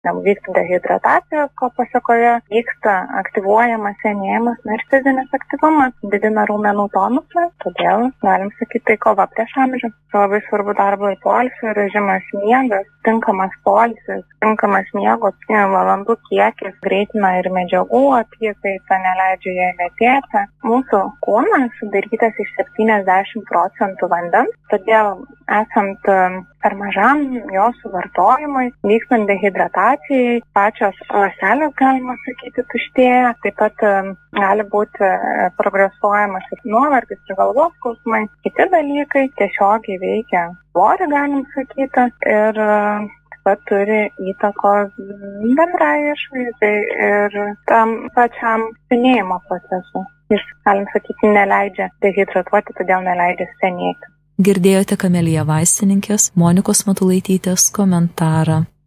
vyksta dehidratacija, ko pasekoje vyksta aktyvuojamas senėjimas, ir fizinis aktyvumas didina raumenų tonusą, todėl galim sakyti, tai kova prieš amžių. Labai svarbu darbo ir poilsio režimas, miegas, tinkamas poilsis, tinkamas miego valandų kiekis greitina ir medžiagų apykaitą, neleidžia jai lėtėti. Mūsų kūnas sudarytas iš 70% vandens, todėl esant per mažam jo suvartojimui, vykstant dehidratacijai, pačios ląstelės, galima sakyti, tuštėja. Taip pat gali būti progresuojamas ir nuovargis, ir galvos skausmai. Kiti dalykai tiesiogiai veikia svorį, galim sakyti, ir taip pat turi įtakos bendrai išvaizdai ir tam pačiam senėjimo procesui. Jis, galim sakyti, neleidžia dehidratuoti, todėl neleidžia senėti. Girdėjote Kamelia vaistininkės Monikos Matulaitytės komentarą.